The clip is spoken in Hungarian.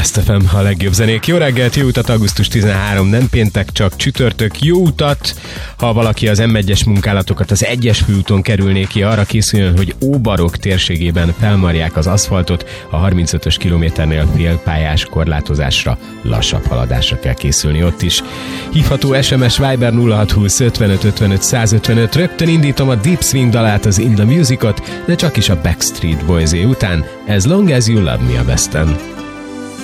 Best FM, a legjobb zenék. Jó reggelt, jó utat, augusztus 13, nem péntek, csak csütörtök. Jó utat, ha valaki az M1-es munkálatokat az 1-es főúton kerülné ki, arra készüljön, hogy Óbarok térségében felmarják az aszfaltot, a 35-ös kilométernél félpályás korlátozásra, lassabb haladásra kell készülni ott is. Hívható SMS Viber 0620 55 55 155. Rögtön indítom a Deep Swing dalát, az In The Musicot, de csak is a Backstreet Boys után. As Long As You Love Me a Besten.